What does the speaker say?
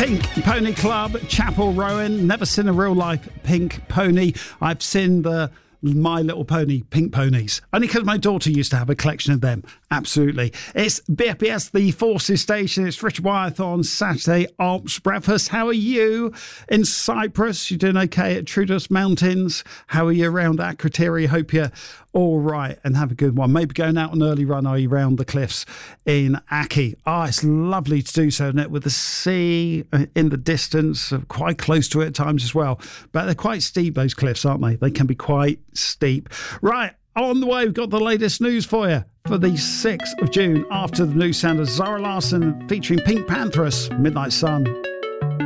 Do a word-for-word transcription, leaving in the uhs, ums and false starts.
Pink Pony Club, Chapel Rowan. Never seen a real life pink pony. I've seen the My Little Pony pink ponies, only because my daughter used to have a collection of them. Absolutely. It's B F B S, the Forces Station. It's Richard Wyeth on Saturday Alps Breakfast. How are you in Cyprus? You doing okay at Troodos Mountains? How are you around Akrotiri? Hope you're all right and have a good one. Maybe going out on early run, are you round the cliffs in Aki? Ah, oh, it's lovely to do so, isn't it? With the sea in the distance, quite close to it at times as well. But they're quite steep, those cliffs, aren't they? They can be quite steep. Right, on the way, we've got the latest news for you for the sixth of June after the new sound of Zara Larsson featuring Pink Pantheress, Midnight Sun.